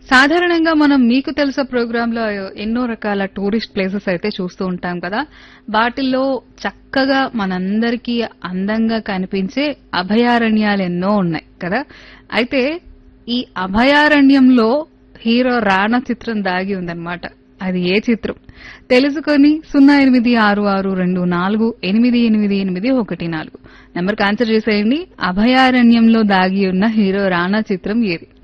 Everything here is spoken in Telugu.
సాధారణంగా మనం మీకు తెలుసా ప్రోగ్రామ్ లో ఎన్నో రకాల టూరిస్ట్ ప్లేసెస్ అయితే చూస్తూ ఉంటాం కదా. వాటిల్లో చక్కగా మనందరికీ అందంగా కనిపించే అభయారణ్యాలు ఎన్నో ఉన్నాయి కదా. అయితే ఈ అభయారణ్యంలో హీరో రానా చిత్రం దాగి ఉందన్నమాట. అది ఏ చిత్రం తెలుసుకొని 08662488814 నెంబర్కి ఆన్సర్ చేసేయండి. అభయారణ్యంలో దాగి ఉన్న హీరో రానా చిత్రం ఏది?